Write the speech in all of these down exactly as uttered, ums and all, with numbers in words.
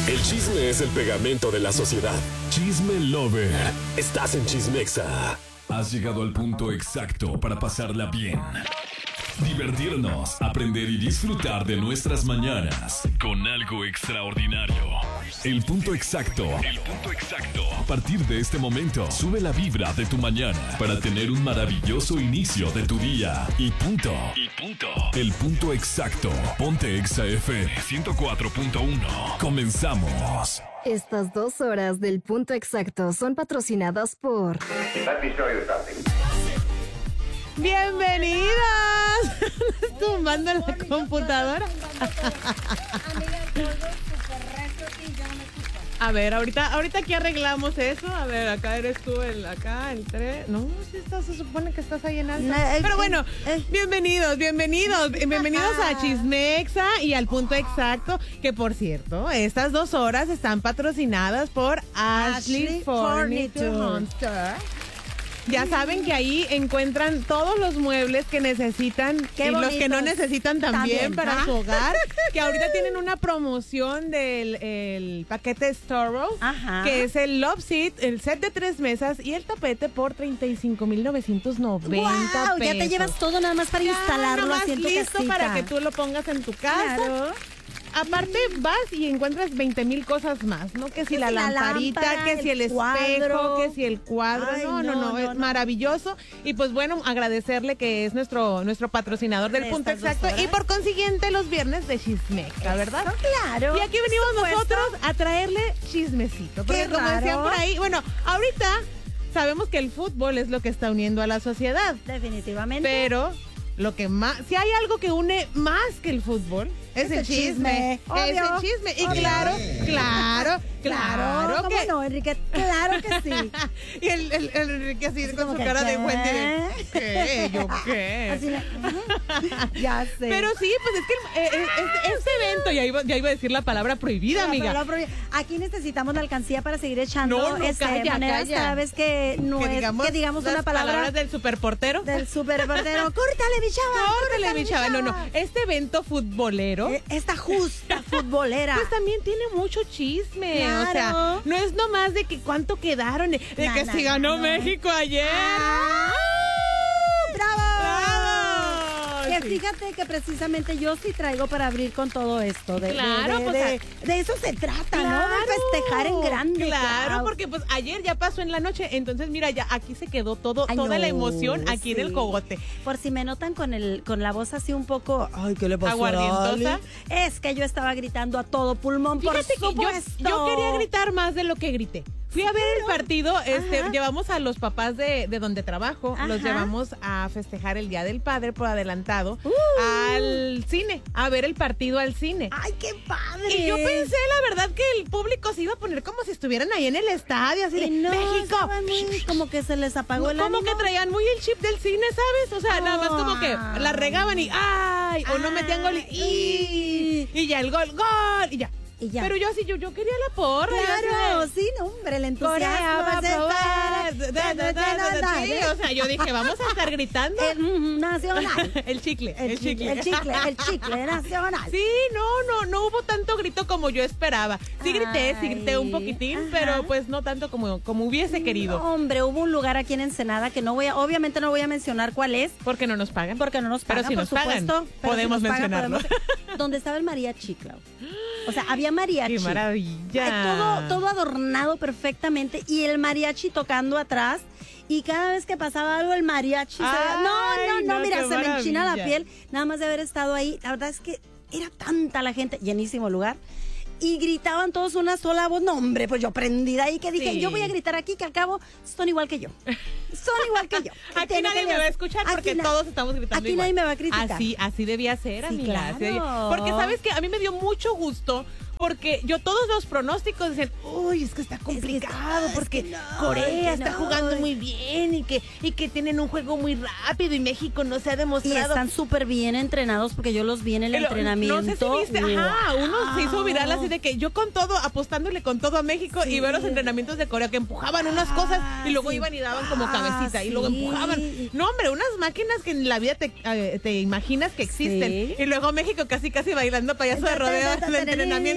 El chisme es el pegamento de la sociedad. Chisme Lover. Estás en Chismexa. Has llegado al punto exacto para pasarla bien, divertirnos, aprender y disfrutar de nuestras mañanas con algo extraordinario. El punto exacto. El punto exacto. A partir de este momento, sube la vibra de tu mañana para tener un maravilloso inicio de tu día. Y punto. Y punto. El punto exacto. Ponte Exa F M ciento cuatro punto uno. Comenzamos. Estas dos horas del punto exacto son patrocinadas por... Let me show you something. ¡Bienvenidas! Tumbando en la computadora. A ver, ahorita, ahorita aquí arreglamos eso. A ver, acá eres tú, el acá, el tres. No, si estás, se supone que estás ahí en alto. Pero bueno, bienvenidos, bienvenidos, bienvenidos a Chismexa y al punto exacto. Que por cierto, estas dos horas están patrocinadas por Ashley Furniture Home Store. Ya saben que ahí encuentran todos los muebles que necesitan Qué y bonitos. los que no necesitan también, También, para ¿ah? su hogar. Que ahorita tienen una promoción del el paquete Storo, Ajá. que es el Love Seat, el set de tres mesas y el tapete por treinta y cinco mil novecientos noventa Wow, pesos. ya te llevas todo nada más para Ya, instalarlo nada más así en tu listo casita. para que tú lo pongas en tu casa. Claro. Aparte vas y encuentras veinte mil cosas más, ¿no? Que si Que la si la lamparita, lámpara, que si el el espejo, cuadro. que si el cuadro. Ay, no, no, no, no, es no, no. maravilloso. Y pues bueno, agradecerle que es nuestro nuestro patrocinador del De punto estas dos exacto. horas. Y por consiguiente los viernes de Chismeca, ¿verdad? Eso, claro. Y aquí venimos Por supuesto. nosotros a traerle chismecito. Porque Qué como decían raro. por ahí, bueno, ahorita sabemos que el fútbol es lo que está uniendo a la sociedad. Definitivamente. Pero lo que más, si hay algo que une más que el fútbol, es, Es el el chisme. chisme, Es obvio, el chisme. Y obvio. claro, claro, claro ¿cómo que. no, Enrique? Claro que sí. Y el, el, el Enrique así, Así con como su que, cara de ¿qué? Wendy de ¿qué? ¿Yo qué? Así le- Ujú. Ya sé. Pero sí, pues es que eh, eh, este, este evento, ya iba, ya iba a decir la palabra prohibida, No, amiga. pero no, pero aquí necesitamos la alcancía para seguir echando No, no, este, calla, maneras calla. cada vez que no que es digamos, que digamos las una palabra palabras del superportero. del superportero. ¡Córtale, mi chava! Córtale, mi chava. No, no. Este evento futbolero. Eh, Esta justa futbolera. Pues también tiene mucho chisme. O sea, Claro. no es nomás de que cuánto quedaron, de, de No, que no, si ganó no. México ayer. ¡Ah! ¡Bravo! ¡Bravo! Que Sí. fíjate que precisamente yo sí traigo para abrir con todo esto. De, de- Claro, de, pues, de- de eso se trata, ¿no? De festejar en grande. Claro, Clau. porque pues ayer ya pasó en la noche, entonces mira, ya aquí se quedó todo, Ay, toda no, la emoción aquí en el sí. cogote. Por si me notan con el con la voz así un poco, ay, ¿qué le pasó? Aguardientosa. Ale? Es que yo estaba gritando a todo pulmón, Fíjate por que yo, supuesto. yo quería gritar más de lo que grité. Fui a ver el partido, este, Ajá. llevamos a los papás de, de donde trabajo, los Ajá. llevamos a festejar el Día del Padre por adelantado Uh. al cine, a ver el partido al cine. Ay, qué padre. Y yo pensé, la verdad, que el público se iba a poner como si estuvieran ahí en el estadio, así de Y no, México. estaban muy- como que se les apagó el Como ánimo. que traían muy el chip del cine, ¿sabes? O sea, nada más como que Ah. la regaban y ¡ay! O no metían gol y, y, y ya el gol, ¡gol! Y ya. Y ya. Pero yo así, yo, yo quería la porra. yo así de, Claro, sí, no, hombre, el entusiasmo. Corea va a se probar. para- Da, da, da, da, da. Sí, o sea, yo dije, vamos a estar gritando. El mm, nacional. El chicle, el, El chicle. chicle, el chicle, el chicle nacional. Sí, no, no, no hubo tanto grito como yo esperaba. Sí grité, sí grité un Ay, poquitín, ajá. pero pues no tanto como, como hubiese querido. No, hombre, hubo un lugar aquí en Ensenada que no voy a, obviamente no voy a mencionar cuál es, Porque no nos pagan. porque no nos Pero pagan, si por nos pagan, supuesto. pero si podemos nos pagan, mencionarlo. podemos- donde estaba el mariachi, Clau. O sea, había mariachi. ¡Qué maravilla! Ay, todo, todo adornado perfectamente y el mariachi tocando atrás. Y cada vez que pasaba algo, el mariachi se veía- Ay, No, no, no, no, mira, qué se me enchina la maravilla. piel nada más de haber estado ahí. La verdad es que era tanta la gente, llenísimo lugar. Y gritaban todos una sola voz. No, hombre, pues yo prendida ahí que dije, Sí. yo voy a gritar aquí que al cabo son igual que yo. Son igual que yo. ¿Qué Aquí tiene nadie que me va a ver? escuchar Aquí porque na- todos estamos gritando Aquí igual. nadie me va a criticar. Así, así debía ser, Sí, amiga. así claro. debía- Porque sabes que a mí me dio mucho gusto porque yo todos los pronósticos decían, uy, es que está complicado es porque que no, Corea es que está no. jugando muy bien y que, y que tienen un juego muy rápido y México no se ha Y demostrado. están súper bien entrenados porque yo los vi en el Pero, entrenamiento. No sé si viste, ajá, Wow. uno se hizo viral así de que yo con todo, apostándole con todo a México Sí. y veo los entrenamientos de Corea que empujaban unas cosas y luego sí. iban y daban como Ah, cabecita y luego sí. empujaban. No, hombre, unas máquinas que en la vida te, eh, te imaginas que existen. Sí. Y luego México casi casi bailando payaso de rodeo de entrenamiento.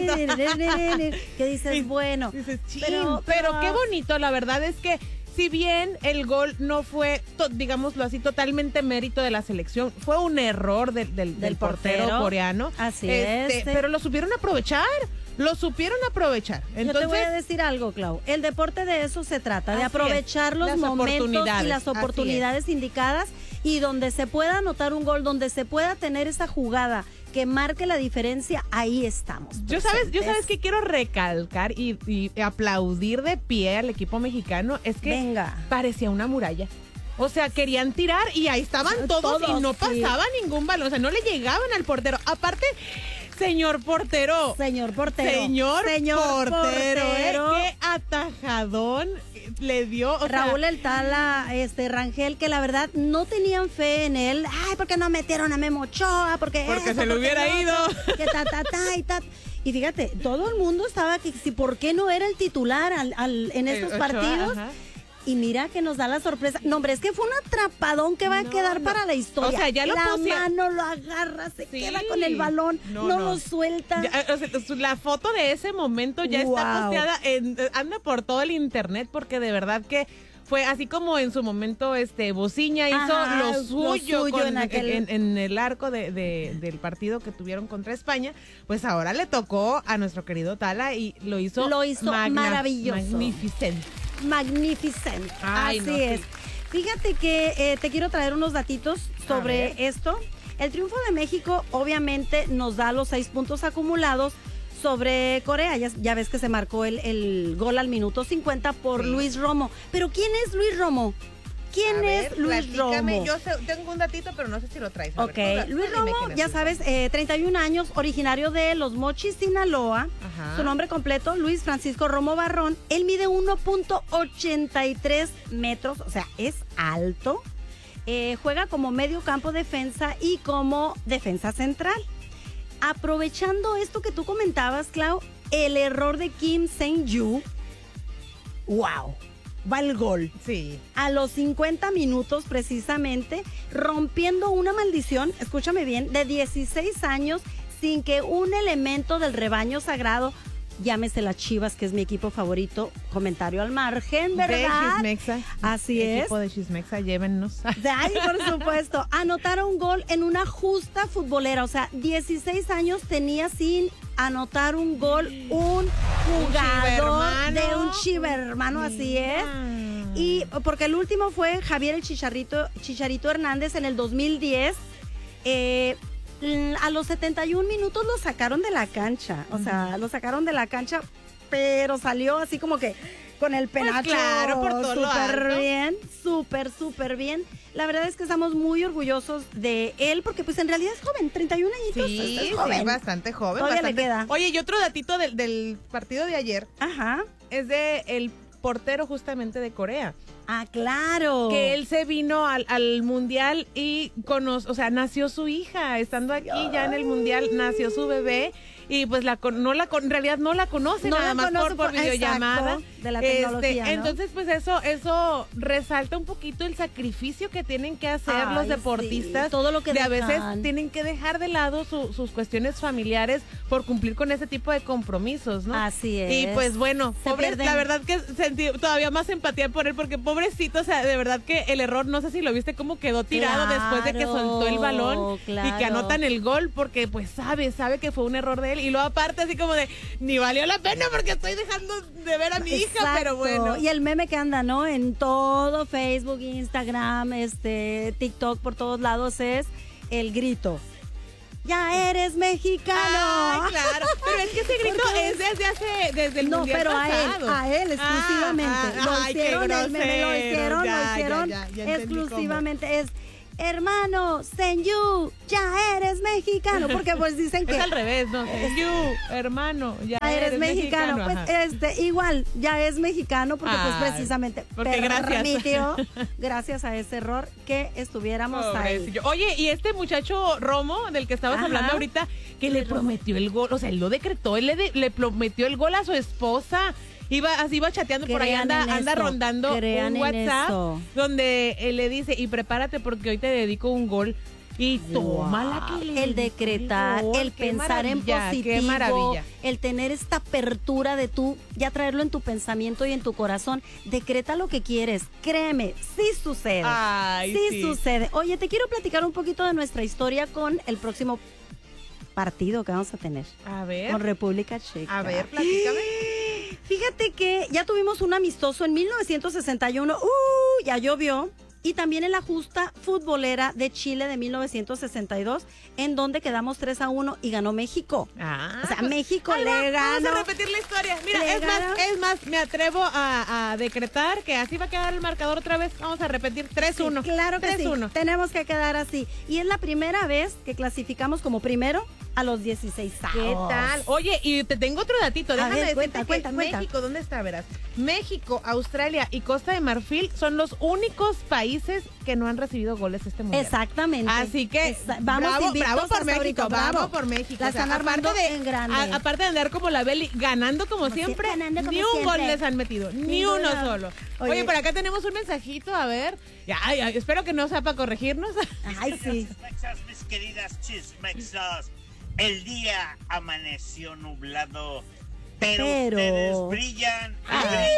que dices, bueno, dices, pero, pero, pero qué bonito, la verdad es que si bien el gol no fue, to, digámoslo así, totalmente mérito de la selección, fue un error del, del, del, del portero, portero coreano. Así este, es. Pero lo supieron aprovechar. Lo supieron aprovechar. Entonces, yo te voy a decir algo, Clau. El deporte de eso se trata, de aprovechar los las momentos y las oportunidades indicadas, y donde se pueda anotar un gol, donde se pueda tener esa jugada que marque la diferencia, ahí estamos. Yo sabes, yo sabes que quiero recalcar y, y aplaudir de pie al equipo mexicano, es que Venga. parecía una muralla. O sea, querían tirar y ahí estaban todos, todos y no sí. pasaba ningún balón, o sea, no le llegaban al portero. Aparte, señor portero. Señor portero. Señor, señor portero. portero. ¿eh? Qué atajadón le dio. O Raúl sea, el Tala, este Rangel, que la verdad no tenían fe en él. Ay, ¿por qué no metieron a Memo Ochoa? Porque, porque eso, se le hubiera otro, ido. Que ta, ta, ta, y ta. Y fíjate, todo el mundo estaba que si por qué no era el titular al, al, en estos Ochoa, partidos. Ajá. Y mira que nos da la sorpresa. No, hombre, es que fue un atrapadón que va no, a quedar no. para la historia. O sea, ya lo La puse... mano lo agarra, se sí. queda con el balón, no, no, no. lo suelta. Ya, o sea, la foto de ese momento ya wow. está posteada, en, anda por todo el internet, porque de verdad que fue así como en su momento este Bociña hizo Ajá, lo suyo, lo suyo con, en, aquel... en, en el arco de, de, del partido que tuvieron contra España, pues ahora le tocó a nuestro querido Tala y lo hizo, lo hizo magna, maravilloso. Magnificente. Magnificent. Ay, Así no, es. Sí. Fíjate que eh, te quiero traer unos datitos sobre esto. El triunfo de México obviamente nos da los seis puntos acumulados sobre Corea. Ya, ya ves que se marcó el, el gol al minuto cincuenta por sí. Luis Romo. Pero ¿quién es Luis Romo? ¿Quién a es ver, Luis platícame. Romo? Yo sé, tengo un datito, pero no sé si lo traes. A ok, ver, Luis Romo, ya sabes, eh, treinta y un años, originario de Los Mochis, Sinaloa. Ajá. Su nombre completo, Luis Francisco Romo Barrón. Él mide uno punto ochenta y tres metros, o sea, es alto. Eh, juega como medio campo defensa y como defensa central. Aprovechando esto que tú comentabas, Clau, el error de Kim Sang-yu. ¡Wow! Va el gol. Sí. A los cincuenta minutos precisamente, rompiendo una maldición, escúchame bien, de dieciséis años, sin que un elemento del rebaño sagrado, llámese las Chivas, que es mi equipo favorito, comentario al margen, ¿verdad? De Chismexa. Así es. es. Equipo de Chismexa, llévennos. Ay, por supuesto. Anotaron un gol en una justa futbolera, o sea, dieciséis años tenía sin anotar un gol un jugador de un chivermano, así es. Y porque el último fue Javier el Chicharrito, Chicharito Hernández en el dos mil diez. Eh, a los setenta y un minutos lo sacaron de la cancha, o sea, uh-huh. lo sacaron de la cancha, pero salió así como que con el penacho, pues claro, por todo súper bien, súper, súper bien. La verdad es que estamos muy orgullosos de él, porque pues en realidad es joven, treinta y un añitos. Sí, es joven. sí, bastante joven. Todavía bastante. le queda. Oye, y otro datito del, del partido de ayer. Ajá. Es de el portero justamente de Corea. Ah, claro. Que él se vino al, al mundial y conoce, o sea, nació su hija, estando aquí Ay. ya en el mundial, nació su bebé. Y pues la no la en realidad no la conoce, no nada la más conoce por, por videollamada. Exacto, de la tecnología, este, ¿no? Entonces, pues eso, eso resalta un poquito el sacrificio que tienen que hacer Ay, los deportistas. Sí, todo lo que de dejan. A veces tienen que dejar de lado su, sus cuestiones familiares por cumplir con ese tipo de compromisos, ¿no? Así es. Y pues bueno, Se pobre, pierden. la verdad que sentí todavía más empatía por él, porque pobrecito, o sea, de verdad que el error, no sé si lo viste, como quedó tirado claro, después de que soltó el balón claro. y que anotan el gol, porque pues sabe, sabe que fue un error de él. Y luego aparte así como de, ni valió la pena porque estoy dejando de ver a mi Exacto. hija, pero bueno. Y el meme que anda, ¿no? En todo Facebook, Instagram, este, TikTok, por todos lados es el grito. Ya eres mexicano. Ay, claro. Pero es que ese grito es desde hace, desde el no, mundial pero pasado. a él, a él exclusivamente. Ah, ah, lo ay, hicieron, el meme lo hicieron, ya, lo hicieron ya, ya, ya exclusivamente. Es hermano, Senyu, ya eres mexicano, porque pues dicen que es al revés, no, Senyu, hermano, ya, ya eres, eres mexicano, mexicano. Pues este igual, ya es mexicano porque Ay, pues precisamente porque permitió, gracias. gracias a ese error que estuviéramos Pobrecillo. ahí. Oye, y este muchacho Romo, del que estabas Ajá. hablando ahorita, que le prometió el gol, o sea, él lo decretó, él le, de, le prometió el gol a su esposa. Iba, así iba chateando Crean por ahí, anda, anda esto. rondando Crean un WhatsApp esto. donde él le dice, y prepárate porque hoy te dedico un gol. Y tómala que le el decretar, digo, el pensar en positivo, qué maravilla. el tener esta apertura de tú, ya traerlo en tu pensamiento y en tu corazón. Decreta lo que quieres, créeme, sí sucede. Ay, sí, sí sucede. Oye, te quiero platicar un poquito de nuestra historia con el próximo partido que vamos a tener. A ver. Con República Checa. A ver, platícame. Fíjate que ya tuvimos un amistoso en mil novecientos sesenta y uno. Uh, ya llovió. Y también en la justa futbolera de Chile de mil novecientos sesenta y dos, en donde quedamos tres a uno y ganó México. Ah, o sea, pues, México le va, ganó. Vamos a repetir la historia. Mira, Le es ganó. más, es más, me atrevo a, a decretar que así va a quedar el marcador otra vez. Vamos a repetir tres uno. Sí, claro que tres uno. sí. Tenemos que quedar así. Y es la primera vez que clasificamos como primero a los dieciséis años. ¿Qué tal? Oye, y te tengo otro datito. Déjame ver, decirte cuenta, que cuenta, cuenta. México, ¿dónde está? Verás. México, Australia y Costa de Marfil son los únicos países que no han recibido goles este mundial. Exactamente. Así que Esa- vamos bravo, invictos bravo por hasta México, ahorita, bravo bravo. por México. La O sea, están armando aparte de, en grande. a- aparte de andar como la Beli, ganando como, Como siempre, siempre, ganando ni como un gol siempre. les han metido, ni Ninguno. uno solo. Oye, Oye. por acá tenemos un mensajito, a ver. Ya, ya, espero que no sea para corregirnos. Ay, sí. Chismexas, mis queridas chismexas. El día amaneció nublado, pero, Pero- ustedes brillan y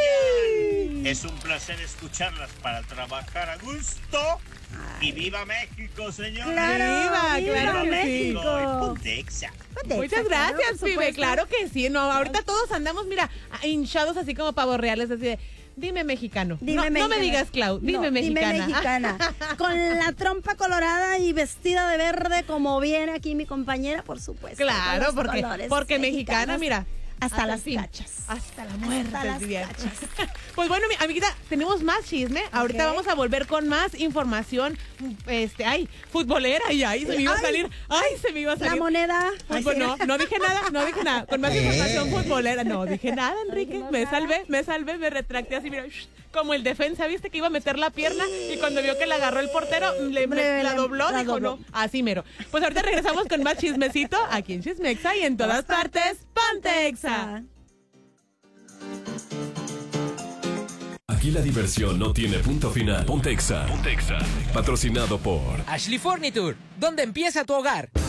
Ay. brillan. Es un placer escucharlas para trabajar a gusto. Y viva México, señores. Claro, Viva, viva claro que sí. México. Y Pontexa. Muchas gracias, pibe. Claro que sí. No, ahorita todos andamos, mira, hinchados así como pavos reales, así de, dime mexicano. Dime no, mexicana. no me digas Clau, dime No, mexicana. Dime mexicana. Con la trompa colorada y vestida de verde, como viene aquí mi compañera, por supuesto. Claro, con los porque, colores porque mexicana, mexicanos. mira. Hasta el las fin. cachas. Hasta la muerte, Hasta las dirían. cachas. Pues bueno, mi amiguita, tenemos más chisme. Ahorita Ok. vamos a volver con más información. Este, ay, futbolera, y ahí se me iba a Ay, salir. Ay, se me iba a La salir. moneda. Pues, pues, no, no dije nada, no dije nada. Con más información futbolera, no dije nada, Enrique. dijimos Me nada. salvé, me salvé, me retracté así, mira, shh, como el defensa, ¿viste? Que iba a meter la pierna y cuando vio que la agarró el portero, le, Le- la le- dobló, la dijo dobló. no, así mero. Pues ahorita regresamos con más chismecito aquí en Chismexa y en todas partes, Pontexa. Aquí la diversión no tiene punto final. Pontexa. Pontexa. Patrocinado por Ashley Furniture, donde empieza tu hogar.